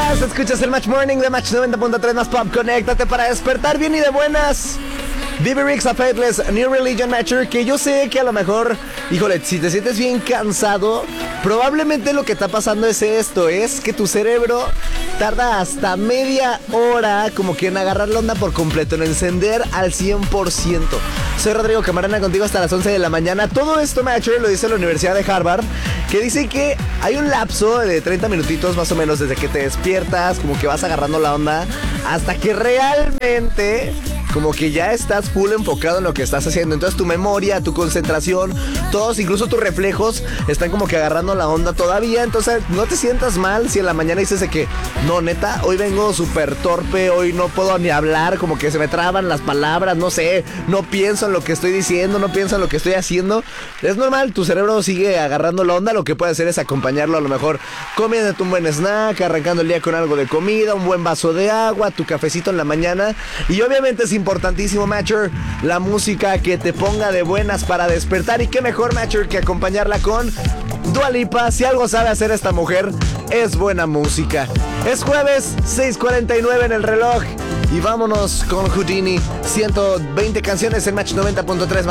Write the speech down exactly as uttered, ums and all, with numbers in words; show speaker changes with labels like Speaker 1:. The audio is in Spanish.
Speaker 1: días, escuchas el Match Morning de Match noventa punto tres más Pop. Conéctate para despertar bien y de buenas. Vivi Rix a Faithless, New Religion Matcher. Que yo sé que a lo mejor, híjole, si te sientes bien cansado, probablemente lo que está pasando es esto. Es que tu cerebro tarda hasta media hora como que en agarrar la onda por completo, en encender al cien por ciento. Soy Rodrigo Camarena, contigo hasta las once de la mañana. Todo esto, Matcher, lo dice la Universidad de Harvard, que dice que hay un lapso de treinta minutitos más o menos desde que te despiertas, como que vas agarrando la onda, hasta que realmente como que ya estás full enfocado en lo que estás haciendo. Entonces tu memoria, tu concentración, todos, incluso tus reflejos, están como que agarrando la onda todavía. Entonces no te sientas mal si en la mañana dices de que no, neta, hoy vengo súper torpe, hoy no puedo ni hablar, como que se me traban las palabras, no sé, no pienso en lo que estoy diciendo, no pienso en lo que estoy haciendo. Es normal, tu cerebro sigue agarrando la onda. Lo que puede hacer es acompañarlo a lo mejor comiéndote un buen snack, arrancando el día con algo de comida, un buen vaso de agua, tu cafecito en la mañana. Y obviamente es importantísimo, Matcher, la música que te ponga de buenas para despertar. Y qué mejor, Matcher, que acompañarla con Dua Lipa. Si algo sabe hacer esta mujer, es buena música. Es jueves, seis cuarenta y nueve en el reloj. Y vámonos con Houdini. ciento veinte canciones en Match noventa punto tres.